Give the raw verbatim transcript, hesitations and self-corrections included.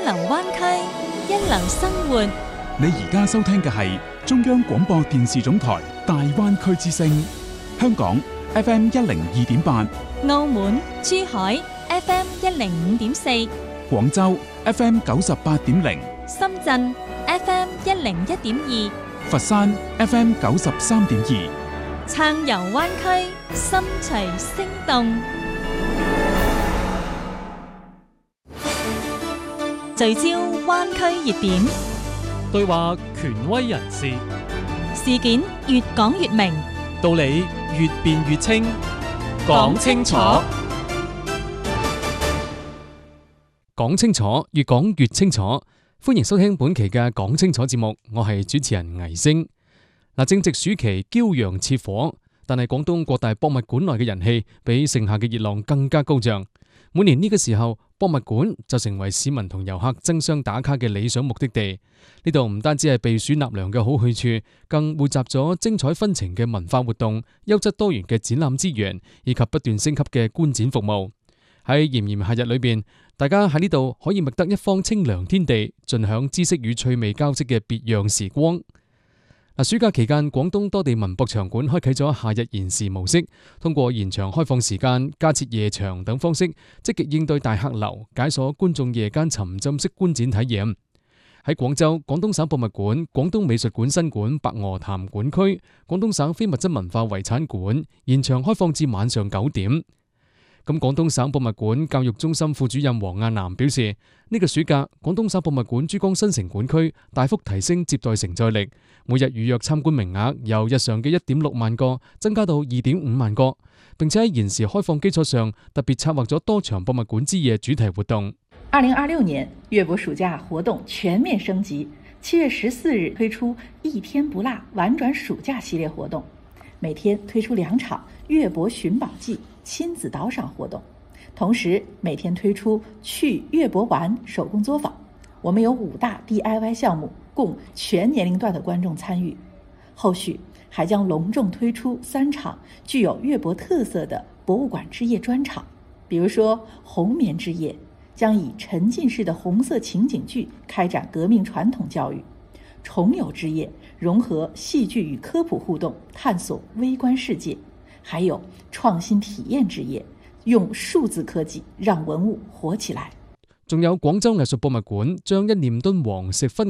流灣區，一流生活。 你而家收聽嘅係中央廣播電視總台大灣區之聲，香港 F M 一零二點八， 澳門、珠海 F M 一零五點四， 廣州 F M 九十八點零， 深圳 F M 一零一點二， 佛山 F M 九十三點二。 暢遊灣區，心隨聲動。聚焦灣區熱點， 對話權威人士， 事件越講越明， 道理越辯越清。講清楚，講清楚，越講越清楚。歡迎收聽本期嘅講清楚節目，我係主持人倪星。嗱，正值暑期，驕陽似火，但係廣東各大博物館內嘅人氣比盛夏嘅熱浪更加高漲。每年呢個時候，博物館就成為市民同遊客爭相打卡嘅理想目的地。呢度唔單止係避暑納涼嘅好去處，更匯集咗精彩紛呈嘅文化活動、優質多元嘅展覽資源，以及不斷升級嘅觀展服務。喺炎炎夏日裏邊，大家喺呢度可以覓得一方清涼天地，盡享知識與趣味交織嘅別樣時光。暑假期間，廣東多地文博場館開啟咗夏日延時模式，通過延長開放時間、加設夜場等方式，積極應對大客流，解鎖觀眾夜間沉浸式觀展體驗。喺廣州，廣東省博物館、廣東美術館新館白鵝潭館區、廣東省非物質文化遺產館延長開放至晚上九點。咁廣東省博物館教育中心副主任黃亞南表示，呢個暑假廣東省博物館珠江新城館區大幅提升接待承載力，每日預約參觀名額由日常嘅一點六萬個增加到二點五萬個，並且喺延時開放基礎上特別策劃咗多場博物館之夜主題活動。 二零二六年粵博暑假活動全面升級，七月十四日推出一天不落玩轉暑假系列活動，每天推出兩場粵博尋寶記親子導賞活動，同時每天推出去粵博玩手工作坊。我們有五大 D I Y 項目，供全年齡段的觀眾參與。後續還將隆重推出三場具有粵博特色的博物館之夜專場，比如說紅棉之夜將以沉浸式的紅色情景劇開展革命傳統教育，重遊之夜融合戲劇與科普互動，探索微觀世界，還有創新體驗之夜，用數字科技讓文物活起來。 仲有廣州藝術博物館將一念敦煌石窟